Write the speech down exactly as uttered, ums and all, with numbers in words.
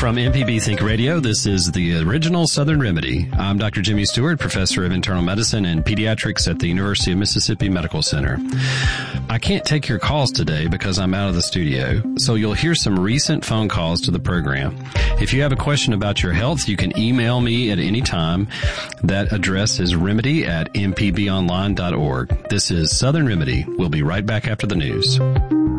From M P B Think Radio, this is the original Southern Remedy. I'm Doctor Jimmy Stewart, professor of internal medicine and pediatrics at the University of Mississippi Medical Center. I can't take your calls today because I'm out of the studio, so you'll hear some recent phone calls to the program. If you have a question about your health, you can email me at any time. That address is remedy at m p b online dot org. This is Southern Remedy. We'll be right back after the news.